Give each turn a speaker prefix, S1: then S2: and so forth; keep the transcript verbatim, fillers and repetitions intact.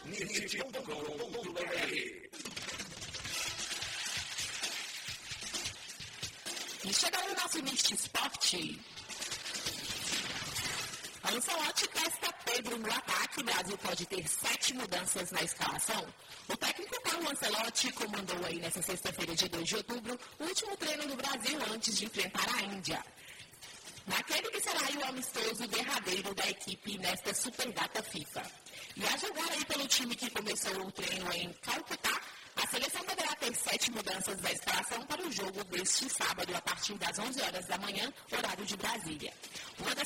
S1: net ponto com ponto b r.
S2: E chegando no nosso Mix Esporte. Ancelotti testa Pedro no ataque. O Brasil pode ter sete mudanças na escalação. O técnico Carlo Ancelotti comandou aí nessa sexta-feira, dia dois de outubro, o último treino do Brasil antes de enfrentar a Índia. Naquele que será o amistoso derradeiro da equipe nesta Superdata FIFA. E a jogar aí pelo time que começou o treino em Calcutá, a seleção deverá ter sete mudanças da escalação para o jogo deste sábado, a partir das onze horas da manhã, horário de Brasília. Uma das